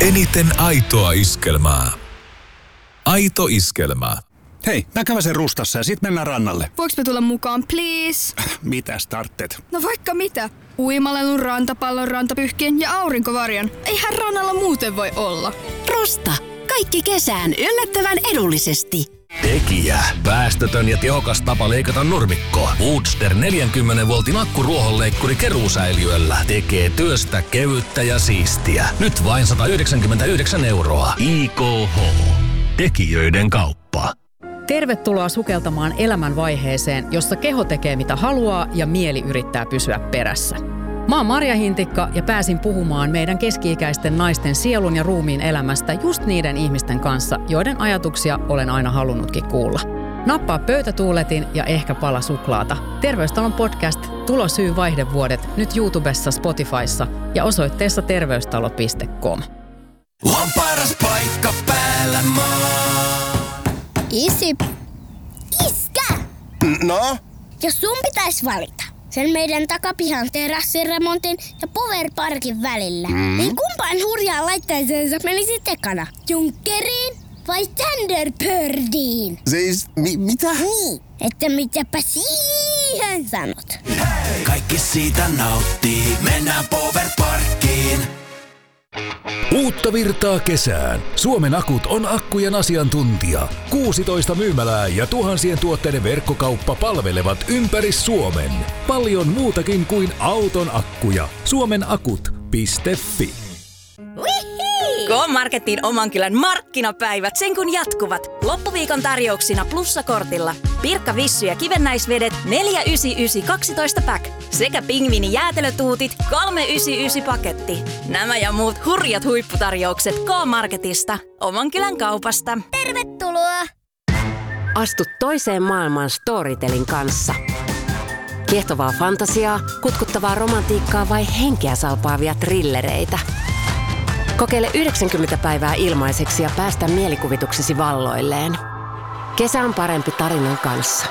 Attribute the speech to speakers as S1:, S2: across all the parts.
S1: Eniten aitoa iskelmää. Aito iskelmä.
S2: Hei, mä käväsen Rustassa ja sit mennään rannalle.
S3: Voinko me tulla mukaan, please?
S2: Mitä starttet?
S3: No vaikka mitä. Uimalelun, rantapallon, rantapyhkien ja aurinkovarjon. Eihän rannalla muuten voi olla.
S4: Rusta. Kaikki kesään yllättävän edullisesti.
S5: Tekijä. Päästötön ja tehokas tapa leikata nurmikko. Woodster 40 voltin akkuruohonleikkuri keruusäiliöllä tekee työstä kevyttä ja siistiä. Nyt vain 199 €. IKH. Tekijöiden kauppa.
S6: Tervetuloa sukeltamaan elämänvaiheeseen, jossa keho tekee mitä haluaa ja mieli yrittää pysyä perässä. Mä oon Marja Hintikka ja pääsin puhumaan meidän keski-ikäisten naisten sielun ja ruumiin elämästä just niiden ihmisten kanssa, joiden ajatuksia olen aina halunnutkin kuulla. Nappaa pöytätuuletin ja ehkä pala suklaata. Terveystalon podcast Tulosyy vaihdevuodet nyt YouTubessa, Spotifyssa ja osoitteessa terveystalo.com.
S7: On paras paikka päällä maa.
S8: Isi. Iskä!
S7: No?
S8: Jos sun pitäisi valita sen meidän takapihan terassiremontin ja Powerparkin välillä, niin kumpaan hurjaan laitteeseen sä menisit ekana? Junkkeriin vai Thunderbirdiin?
S7: Siis, mitä?
S8: Niin, että mitäpä siihen sanot?
S7: Hei! Kaikki siitä nauttii, mennään Powerparkkiin.
S1: Uutta virtaa kesään. Suomen Akut on akkujen asiantuntija. 16 myymälää ja tuhansien tuotteiden verkkokauppa palvelevat ympäri Suomen. Paljon muutakin kuin auton akkuja. Suomenakut.fi.
S9: K-Marketin oman kylän markkinapäivät sen kun jatkuvat. Loppuviikon tarjouksina plussakortilla. Pirkka Vissy ja kivennäisvedet 4,99 12 pack. Sekä pingviini jäätelötuutit 3,99 paketti. Nämä ja muut hurjat huipputarjoukset K-Marketista. Oman kylän kaupasta.
S8: Tervetuloa!
S4: Astu toiseen maailmaan Storytelin kanssa. Kiehtovaa fantasiaa, kutkuttavaa romantiikkaa vai henkeä salpaavia thrillereitä. Kokeile 90 päivää ilmaiseksi ja päästä mielikuvituksesi valloilleen. Kesä on parempi tarinan kanssa.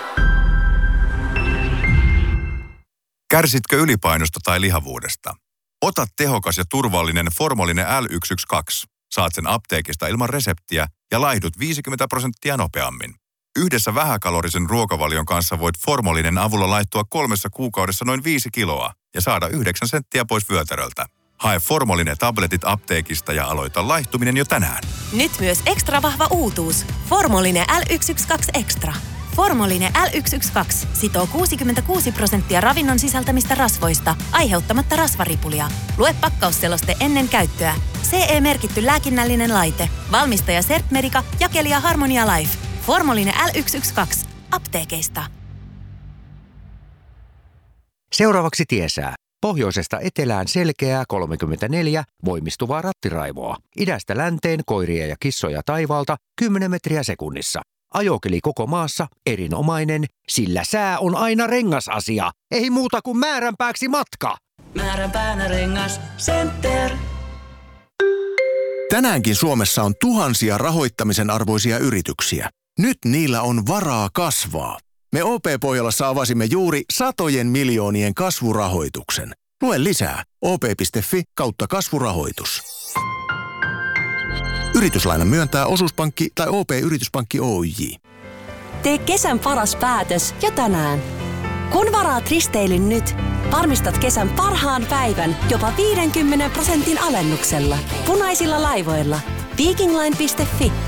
S10: Kärsitkö ylipainosta tai lihavuudesta? Ota tehokas ja turvallinen Formolinen L112. Saat sen apteekista ilman reseptiä ja laihdut 50% nopeammin. Yhdessä vähäkalorisen ruokavalion kanssa voit Formolinen avulla laihtua 3 kuukaudessa noin 5 kiloa ja saada 9 senttiä pois vyötäröltä. Hae Formolinen tabletit apteekista ja aloita laihtuminen jo tänään.
S11: Nyt myös ekstra vahva uutuus. Formolinen L112 Extra. Formolinen L112 sitoo 66% ravinnon sisältämistä rasvoista, aiheuttamatta rasvaripulia. Lue pakkausseloste ennen käyttöä. CE-merkitty lääkinnällinen laite. Valmistaja Certmedica, jakelija Harmonia Life. Formolinen L112. Apteekeista.
S12: Seuraavaksi tiesää. Pohjoisesta etelään selkeää 34, voimistuvaa rattiraivoa. Idästä länteen koiria ja kissoja taivaalta 10 metriä sekunnissa. Ajokeli koko maassa erinomainen, sillä sää on aina rengasasia. Ei muuta kuin määränpääksi matka.
S7: Määränpäänä Rengas Center.
S13: Tänäänkin Suomessa on tuhansia rahoittamisen arvoisia yrityksiä. Nyt niillä on varaa kasvaa. Me OP-Pohjolassa avasimme juuri satojen miljoonien kasvurahoituksen. Lue lisää op.fi/kasvurahoitus. Yrityslainan myöntää Osuuspankki tai OP-Yrityspankki Oyj.
S11: Tee kesän paras päätös jo tänään. Kun varaat risteilyn nyt, varmistat kesän parhaan päivän jopa 50% alennuksella. Punaisilla laivoilla. Vikingline.fi